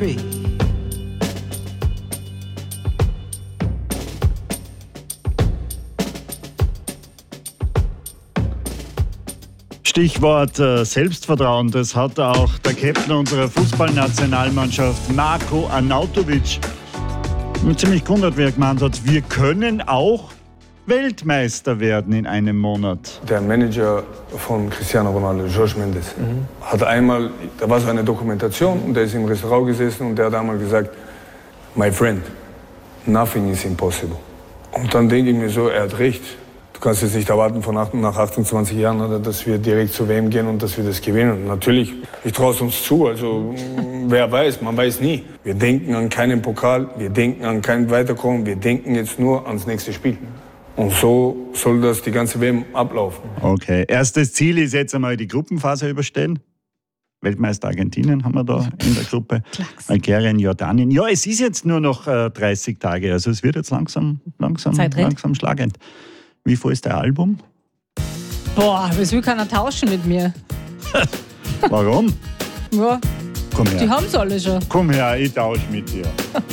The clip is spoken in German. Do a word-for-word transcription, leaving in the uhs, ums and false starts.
Country. Stichwort äh, Selbstvertrauen, das hat auch der Captain unserer Fußballnationalmannschaft, Marko Arnautovic, ziemlich gewundert, wie er gemeint hat, wir können auch Weltmeister werden in einem Monat. Der Manager von Cristiano Ronaldo, Jorge Mendes, mhm. hat einmal, da war so eine Dokumentation und der ist im Restaurant gesessen und der hat einmal gesagt, my friend, nothing is impossible. Und dann denke ich mir so, er hat recht. Du kannst jetzt nicht erwarten von acht, nach achtundzwanzig Jahren, oder, dass wir direkt zu W M gehen und dass wir das gewinnen. Natürlich, ich traue es uns zu, also wer weiß, man weiß nie. Wir denken an keinen Pokal, wir denken an kein Weiterkommen, wir denken jetzt nur ans nächste Spiel. Und so soll das die ganze W M ablaufen. Okay, erstes Ziel ist jetzt einmal die Gruppenphase überstehen. Weltmeister Argentinien haben wir da in der Gruppe. Algerien, Jordanien. Ja, es ist jetzt nur noch äh, dreißig Tage, also es wird jetzt langsam, langsam, langsam schlagend. Wie voll ist dein Album? Boah, es will keiner tauschen mit mir. Warum? Ja, Komm her. Die haben es alle schon. Komm her, ich tausche mit dir.